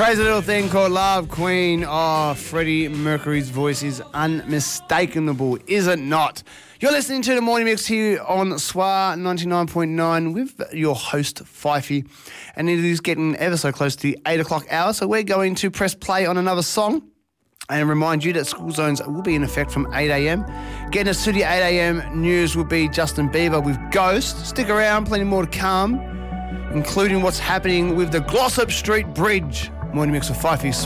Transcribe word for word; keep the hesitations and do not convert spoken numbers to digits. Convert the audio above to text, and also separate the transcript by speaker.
Speaker 1: Crazy little thing called Love Queen. Oh, Freddie Mercury's voice is unmistakable, is it not? You're listening to the Morning Mix here on S W A ninety-nine point nine with your host, Fifey. And it is getting ever so close to the eight o'clock hour, so we're going to press play on another song. And remind you that school zones will be in effect from eight a.m. Getting us to the eight a.m. news will be Justin Bieber with Ghost. Stick around, plenty more to come, including what's happening with the Glossop Street Bridge. Morning Mix with Fifey.